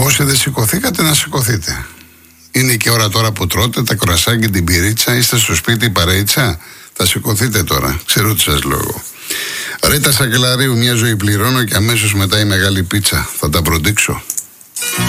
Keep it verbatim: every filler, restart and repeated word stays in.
Όσοι δεν σηκωθήκατε, να σηκωθείτε. Είναι και ώρα τώρα που τρώτε τα κρουασάκια, την πυρίτσα, είστε στο σπίτι παρέιτσα. Θα σηκωθείτε τώρα, ξέρω τι σας λόγω. Ρίτα Σακελαρίου, μια ζωή πληρώνω και αμέσως μετά η μεγάλη πίτσα. Θα τα προντίξω.